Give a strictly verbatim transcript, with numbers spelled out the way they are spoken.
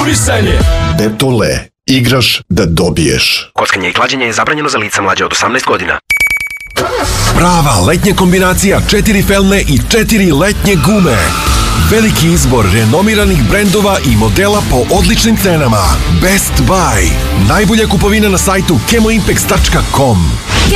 Mobilisanje. Betole. Igraš da dobiješ. Kockanje i klađenje je zabranjeno za lica mlađe od osamnaest godina. Prava letnja kombinacija četiri felne i četiri letnje gume. Veliki izbor renomiranih brendova i modela po odličnim cenama. Best Buy. Najbolja kupovina na sajtu kemoimpex tačka com.